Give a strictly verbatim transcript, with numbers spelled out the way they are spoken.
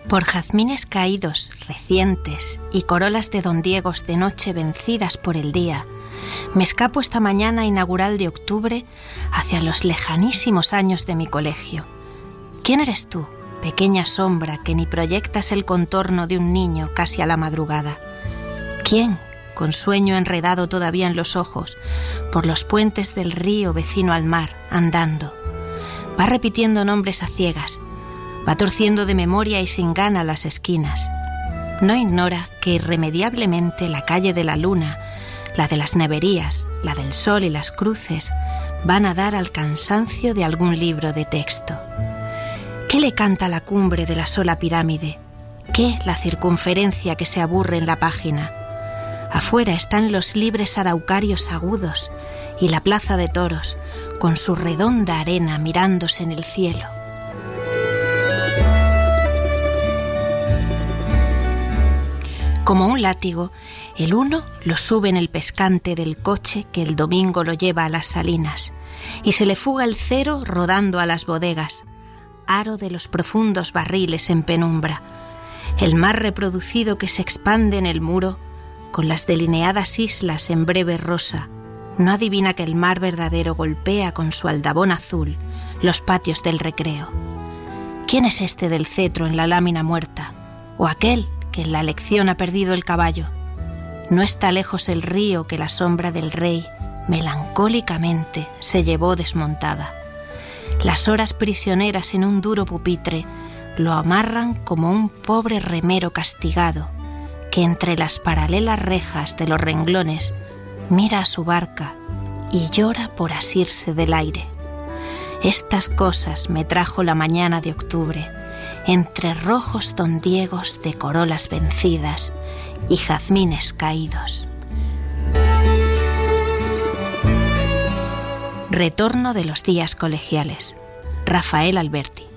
Por jazmines caídos, recientes, y corolas de dondiegos de noche vencidas por el día, me escapo esta mañana inaugural de octubre hacia los lejanísimos años de mi colegio. ¿Quién eres tú, pequeña sombra que ni proyectas el contorno de un niño casi a la madrugada? ¿Quién, con sueño enredado todavía en los ojos, por los puentes del río vecino al mar, andando, va repitiendo nombres a ciegas, va torciendo de memoria y sin gana las esquinas? No ignora que irremediablemente la calle de la luna, la de las neverías, la del sol y las cruces, van a dar al cansancio de algún libro de texto. ¿Qué le canta la cumbre de la sola pirámide? ¿Qué la circunferencia que se aburre en la página? Afuera están los libres araucarios agudos y la plaza de toros, con su redonda arena mirándose en el cielo. Como un látigo, el uno lo sube en el pescante del coche que el domingo lo lleva a las salinas, y se le fuga el cero rodando a las bodegas, aro de los profundos barriles en penumbra, el mar reproducido que se expande en el muro, con las delineadas islas en breve rosa, no adivina que el mar verdadero golpea con su aldabón azul los patios del recreo. ¿Quién es este del cetro en la lámina muerta? ¿O aquel que en la elección ha perdido el caballo? No está lejos el río que la sombra del rey melancólicamente se llevó desmontada. Las horas prisioneras en un duro pupitre lo amarran como un pobre remero castigado que entre las paralelas rejas de los renglones mira a su barca y llora por asirse del aire. Estas cosas me trajo la mañana de octubre, entre rojos dondiegos de corolas vencidas y jazmines caídos. Retorno de los días colegiales. Rafael Alberti.